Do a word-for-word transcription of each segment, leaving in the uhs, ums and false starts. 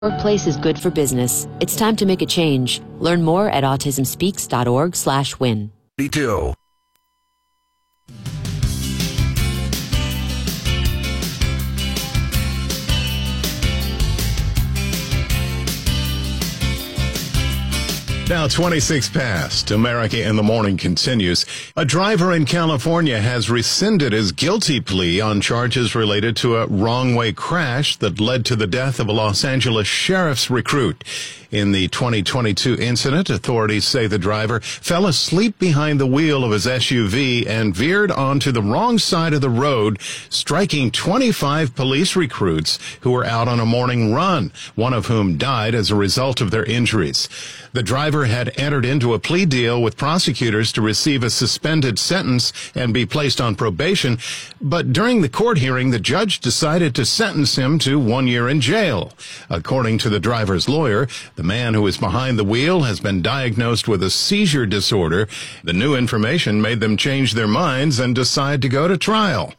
Workplace is good for business. It's time to make a change. Learn more at autismspeaks.org slash win. Me too. Now twenty-six past. America in the Morning continues. A driver in California has rescinded his guilty plea on charges related to a wrong-way crash that led to the death of a Los Angeles sheriff's recruit. In the twenty twenty-two incident, authorities say the driver fell asleep behind the wheel of his S U V and veered onto the wrong side of the road, striking twenty-five police recruits who were out on a morning run, one of whom died as a result of their injuries. The driver had entered into a plea deal with prosecutors to receive a suspended sentence and be placed on probation, but during the court hearing, the judge decided to sentence him to one year in jail. According to the driver's lawyer, the man who is behind the wheel has been diagnosed with a seizure disorder. The new information made them change their minds and decide to go to trial.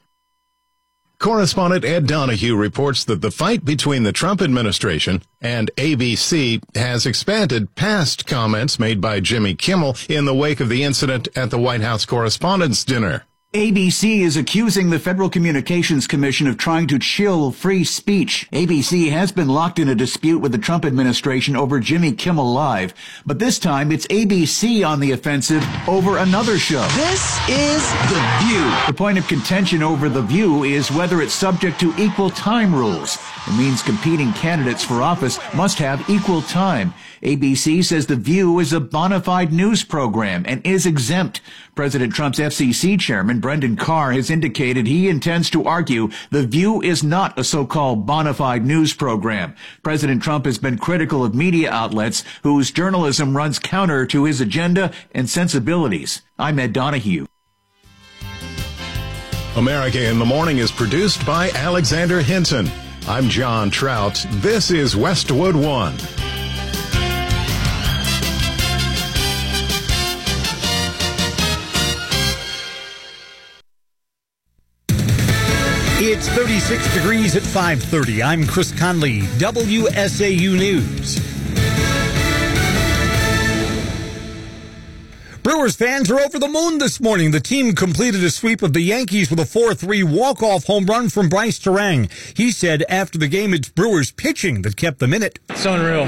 Correspondent Ed Donahue reports that the fight between the Trump administration and A B C has expanded past comments made by Jimmy Kimmel in the wake of the incident at the White House Correspondents' Dinner. A B C is accusing the Federal Communications Commission of trying to chill free speech. A B C has been locked in a dispute with the Trump administration over Jimmy Kimmel Live, but this time it's A B C on the offensive over another show. This is The View. The point of contention over The View is whether it's subject to equal time rules. It means competing candidates for office must have equal time. A B C says The View is a bona fide news program and is exempt. President Trump's F C C chairman, Brendan Carr, has indicated he intends to argue The View is not a so-called bona fide news program. President Trump has been critical of media outlets whose journalism runs counter to his agenda and sensibilities. I'm Ed Donahue. America in the Morning is produced by Alexander Hinton. I'm John Trout. This is Westwood One. It's thirty-six degrees at five thirty. I'm Chris Conley, W S A U News. Brewers fans are over the moon this morning. The team completed a sweep of the Yankees with a four three walk-off home run from Bryce Terang. He said after the game it's Brewers pitching that kept them in it. It's unreal.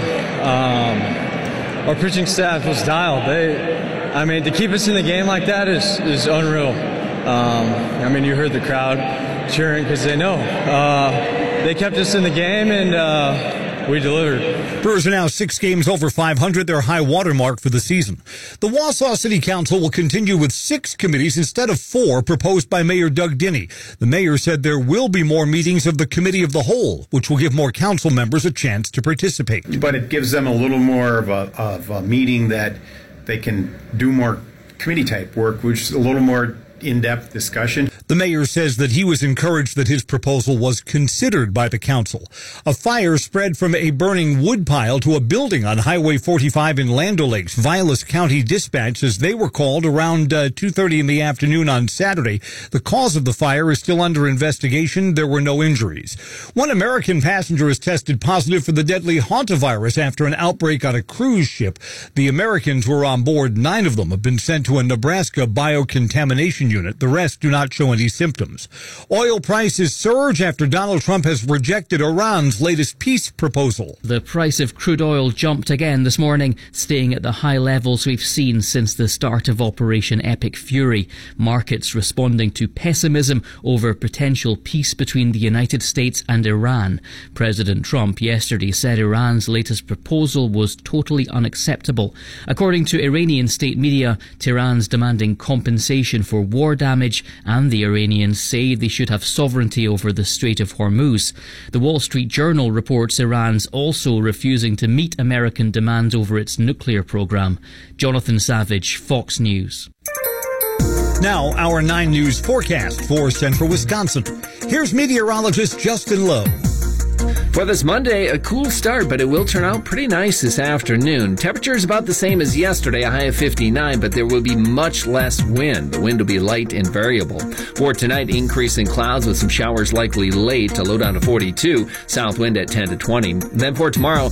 Um, our pitching staff was dialed. They, I mean, to keep us in the game like that is, is unreal. Um, I mean, you heard the crowd cheering because they know. Uh, they kept us in the game, and uh, we delivered. Brewers are now six games over five hundred, their high water mark for the season. The Wausau City Council will continue with six committees instead of four proposed by Mayor Doug Dinney. The mayor said there will be more meetings of the Committee of the Whole, which will give more council members a chance to participate. But it gives them a little more of a, of a meeting that they can do more committee-type work, which is a little more in-depth discussion. The mayor says that he was encouraged that his proposal was considered by the council. A fire spread from a burning wood pile to a building on Highway forty-five in Land O'Lakes. Vilas County Dispatch says they were called around uh, two thirty in the afternoon on Saturday. The cause of the fire is still under investigation. There were no injuries. One American passenger has tested positive for the deadly hantavirus after an outbreak on a cruise ship. The Americans were on board. Nine of them have been sent to a Nebraska biocontamination unit. The rest do not show any symptoms. Oil prices surge after Donald Trump has rejected Iran's latest peace proposal. The price of crude oil jumped again this morning, staying at the high levels we've seen since the start of Operation Epic Fury. Markets responding to pessimism over potential peace between the United States and Iran. President Trump yesterday said Iran's latest proposal was totally unacceptable. According to Iranian state media, Tehran's demanding compensation for war damage, and the Iranians say they should have sovereignty over the Strait of Hormuz. The Wall Street Journal reports Iran's also refusing to meet American demands over its nuclear program. Jonathan Savage, Fox News. Now, our nine News forecast for central Wisconsin. Here's meteorologist Justin Lowe. For this Monday, a cool start, but it will turn out pretty nice this afternoon. Temperature is about the same as yesterday, a high of fifty-nine, but there will be much less wind. The wind will be light and variable. For tonight, increasing clouds with some showers likely late, a low down to forty-two, south wind at ten to twenty. Then for tomorrow,